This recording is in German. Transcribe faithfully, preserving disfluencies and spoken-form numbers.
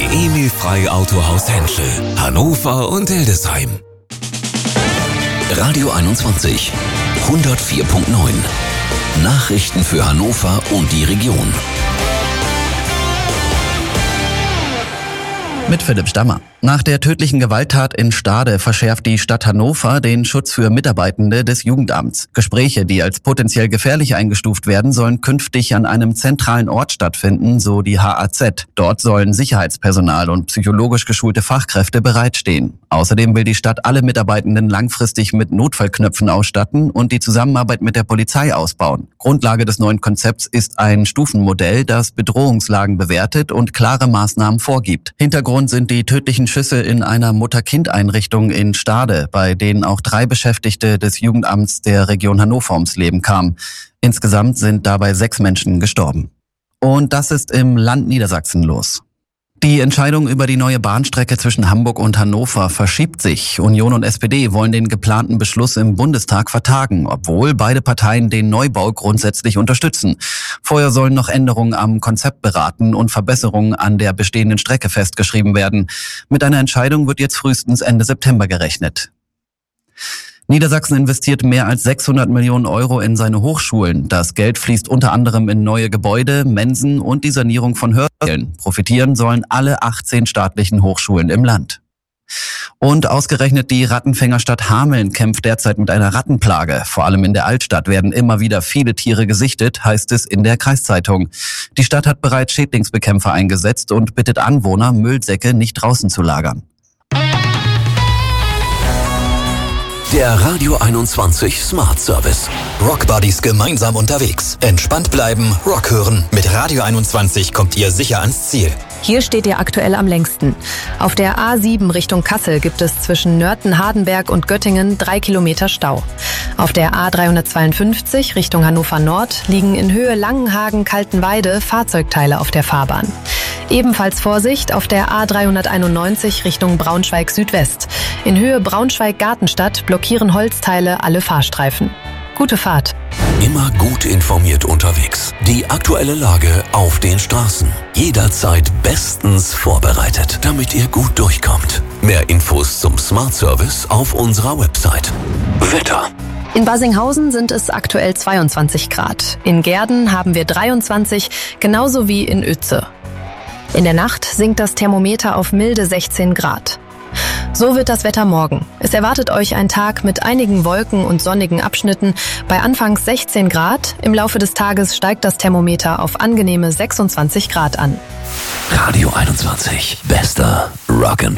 Emil Frey Autohaus Henschel, Hannover und Hildesheim. Radio einundzwanzig, hundertvier Komma neun. Nachrichten für Hannover und die Region. Mit Philipp Stammer. Nach der tödlichen Gewalttat in Stade verschärft die Stadt Hannover den Schutz für Mitarbeitende des Jugendamts. Gespräche, die als potenziell gefährlich eingestuft werden, sollen künftig an einem zentralen Ort stattfinden, so die H A Z. Dort sollen Sicherheitspersonal und psychologisch geschulte Fachkräfte bereitstehen. Außerdem will die Stadt alle Mitarbeitenden langfristig mit Notfallknöpfen ausstatten und die Zusammenarbeit mit der Polizei ausbauen. Grundlage des neuen Konzepts ist ein Stufenmodell, das Bedrohungslagen bewertet und klare Maßnahmen vorgibt. Hintergrund sind die tödlichen Schüsse in einer Mutter-Kind-Einrichtung in Stade, bei denen auch drei Beschäftigte des Jugendamts der Region Hannover ums Leben kamen. Insgesamt sind dabei sechs Menschen gestorben. Und das ist im Land Niedersachsen los. Die Entscheidung über die neue Bahnstrecke zwischen Hamburg und Hannover verschiebt sich. Union und S P D wollen den geplanten Beschluss im Bundestag vertagen, obwohl beide Parteien den Neubau grundsätzlich unterstützen. Vorher sollen noch Änderungen am Konzept beraten und Verbesserungen an der bestehenden Strecke festgeschrieben werden. Mit einer Entscheidung wird jetzt frühestens Ende September gerechnet. Niedersachsen investiert mehr als sechshundert Millionen Euro in seine Hochschulen. Das Geld fließt unter anderem in neue Gebäude, Mensen und die Sanierung von Hörsälen. Profitieren sollen alle achtzehn staatlichen Hochschulen im Land. Und ausgerechnet die Rattenfängerstadt Hameln kämpft derzeit mit einer Rattenplage. Vor allem in der Altstadt werden immer wieder viele Tiere gesichtet, heißt es in der Kreiszeitung. Die Stadt hat bereits Schädlingsbekämpfer eingesetzt und bittet Anwohner, Müllsäcke nicht draußen zu lagern. Der Radio einundzwanzig Smart Service. Rock Buddies gemeinsam unterwegs. Entspannt bleiben, Rock hören. Mit Radio einundzwanzig kommt ihr sicher ans Ziel. Hier steht ihr aktuell am längsten. Auf der A sieben Richtung Kassel gibt es zwischen Nörten-Hardenberg und Göttingen drei Kilometer Stau. Auf der A dreihundertzweiundfünfzig Richtung Hannover Nord liegen in Höhe Langenhagen-Kaltenweide Fahrzeugteile auf der Fahrbahn. Ebenfalls Vorsicht auf der A dreihunderteinundneunzig Richtung Braunschweig Südwest. In Höhe Braunschweig-Gartenstadt blockieren Holzteile alle Fahrstreifen. Gute Fahrt. Immer gut informiert unterwegs. Die aktuelle Lage auf den Straßen. Jederzeit bestens vorbereitet, damit ihr gut durchkommt. Mehr Infos zum Smart Service auf unserer Website. Wetter. In Basinghausen sind es aktuell zweiundzwanzig Grad. In Gehrden haben wir dreiundzwanzig, genauso wie in Uetze. In der Nacht sinkt das Thermometer auf milde sechzehn Grad. So wird das Wetter morgen. Es erwartet euch ein Tag mit einigen Wolken und sonnigen Abschnitten bei anfangs sechzehn Grad. Im Laufe des Tages steigt das Thermometer auf angenehme sechsundzwanzig Grad an. Radio einundzwanzig. Bester Rock'n'Roll.